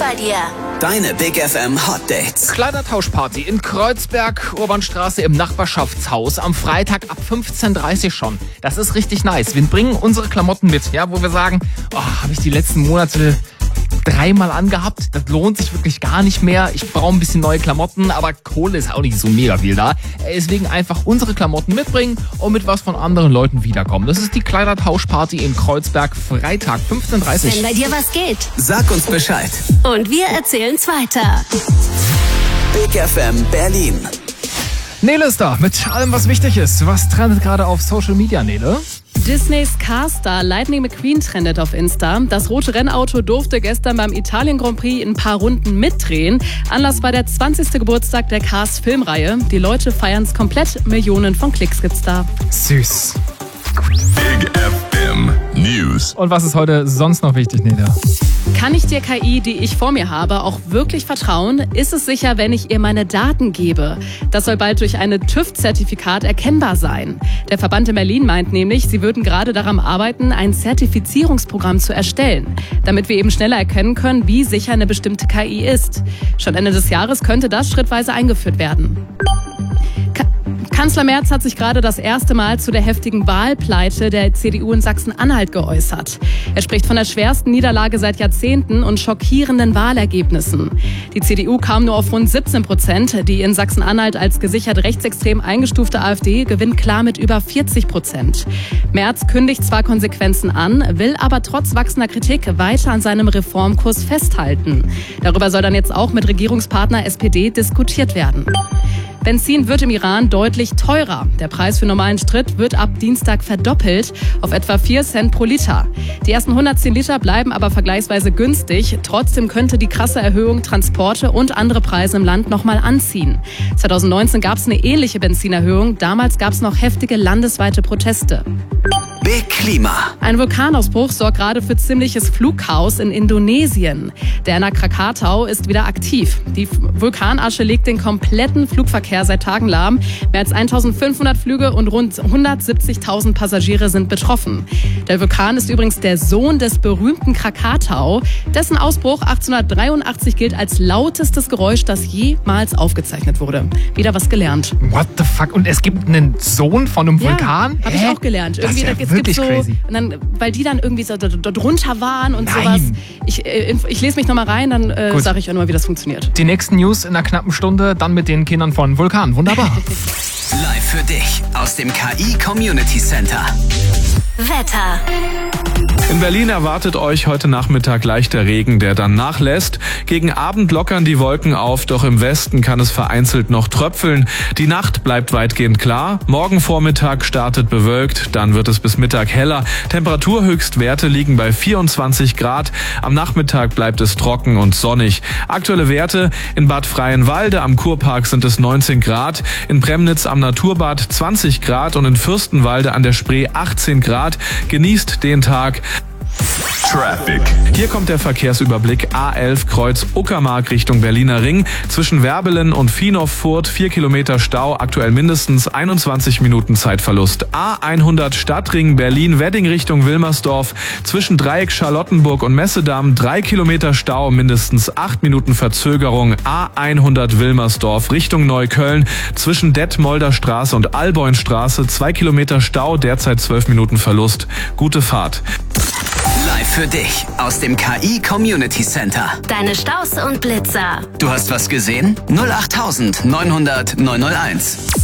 bei dir. Deine Big FM Hot Dates. Kleidertauschparty in Kreuzberg, Urbanstraße im Nachbarschaftshaus. Am Freitag ab 15:30 Uhr schon. Das ist richtig nice. Wir bringen unsere Klamotten mit, ja, wo wir sagen, habe ich die letzten Monate 3-mal angehabt. Das lohnt sich wirklich gar nicht mehr. Ich brauche ein bisschen neue Klamotten, aber Kohle ist auch nicht so mega viel da. Deswegen einfach unsere Klamotten mitbringen und mit was von anderen Leuten wiederkommen. Das ist die Kleidertauschparty in Kreuzberg, Freitag 15:30 Uhr. Wenn bei dir was geht. Sag uns Bescheid. Und wir erzählen's weiter. Big FM Berlin. Nele ist da mit allem, was wichtig ist. Was trendet gerade auf Social Media, Nele? Disneys Carstar Lightning McQueen trendet auf Insta. Das rote Rennauto durfte gestern beim Italien Grand Prix ein paar Runden mitdrehen. Anlass war der 20. Geburtstag der Cars Filmreihe. Die Leute feiern's komplett. Millionen von Klicks gibt's da. Süß. Big FM News. Und was ist heute sonst noch wichtig, Nele? Kann ich der KI, die ich vor mir habe, auch wirklich vertrauen? Ist es sicher, wenn ich ihr meine Daten gebe? Das soll bald durch ein TÜV-Zertifikat erkennbar sein. Der Verband in Berlin meint nämlich, sie würden gerade daran arbeiten, ein Zertifizierungsprogramm zu erstellen, damit wir eben schneller erkennen können, wie sicher eine bestimmte KI ist. Schon Ende des Jahres könnte das schrittweise eingeführt werden. Kanzler Merz hat sich gerade das erste Mal zu der heftigen Wahlpleite der CDU in Sachsen-Anhalt geäußert. Er spricht von der schwersten Niederlage seit Jahrzehnten und schockierenden Wahlergebnissen. Die CDU kam nur auf rund 17%. Die in Sachsen-Anhalt als gesichert rechtsextrem eingestufte AfD gewinnt klar mit über 40%. Merz kündigt zwar Konsequenzen an, will aber trotz wachsender Kritik weiter an seinem Reformkurs festhalten. Darüber soll dann jetzt auch mit Regierungspartner SPD diskutiert werden. Benzin wird im Iran deutlich teurer. Der Preis für normalen Sprit wird ab Dienstag verdoppelt auf etwa 4 Cent pro Liter. Die ersten 110 Liter bleiben aber vergleichsweise günstig. Trotzdem könnte die krasse Erhöhung Transporte und andere Preise im Land nochmal anziehen. 2019 gab es eine ähnliche Benzinerhöhung. Damals gab es noch heftige landesweite Proteste. Big Klima. Ein Vulkanausbruch sorgt gerade für ziemliches Flugchaos in Indonesien. Der Krakatau ist wieder aktiv. Die Vulkanasche legt den kompletten Flugverkehr seit Tagen lahm. Mehr als 1500 Flüge und rund 170.000 Passagiere sind betroffen. Der Vulkan ist übrigens der Sohn des berühmten Krakatau. Dessen Ausbruch 1883 gilt als lautestes Geräusch, das jemals aufgezeichnet wurde. Wieder was gelernt. What the fuck? Und es gibt einen Sohn von einem Vulkan? Ja, habe ich auch gelernt. Irgendwie, das ist ja wirklich so, crazy. Und dann, weil die dann irgendwie so drunter waren und Nein. sowas. Ich lese mich nochmal rein, dann sage ich auch nochmal, wie das funktioniert. Die nächsten News in einer knappen Stunde, dann mit den Kindern von Vulkan. Wunderbar. Live für dich aus dem KI Community Center. Wetter. In Berlin erwartet euch heute Nachmittag leichter Regen, der dann nachlässt. Gegen Abend lockern die Wolken auf, doch im Westen kann es vereinzelt noch tröpfeln. Die Nacht bleibt weitgehend klar. Morgen Vormittag startet bewölkt, dann wird es bis Mittag heller. Temperaturhöchstwerte liegen bei 24 Grad. Am Nachmittag bleibt es trocken und sonnig. Aktuelle Werte: in Bad Freienwalde am Kurpark sind es 19 Grad, in Premnitz am Naturbad 20 Grad und in Fürstenwalde an der Spree 18 Grad. Genießt den Tag. Traffic. Hier kommt der Verkehrsüberblick. A11 Kreuz Uckermark Richtung Berliner Ring. Zwischen Werbelen und Viehnow-Furt 4 Kilometer Stau, aktuell mindestens 21 Minuten Zeitverlust. A100 Stadtring Berlin-Wedding Richtung Wilmersdorf. Zwischen Dreieck Charlottenburg und Messedamm 3 Kilometer Stau, mindestens 8 Minuten Verzögerung. A100 Wilmersdorf Richtung Neukölln. Zwischen Detmolder Straße und Alboinstraße 2 Kilometer Stau, derzeit 12 Minuten Verlust. Gute Fahrt. Live für dich aus dem KI Community Center. Deine Staus und Blitzer. Du hast was gesehen? 08900 901.